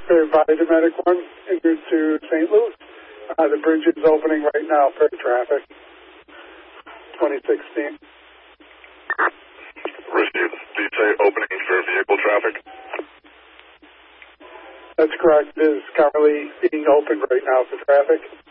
for Vitametic one into St. Louis. The bridge is opening right now for traffic. 2016. Received. Do you say opening for vehicle traffic? That's correct. It is currently being opened right now for traffic.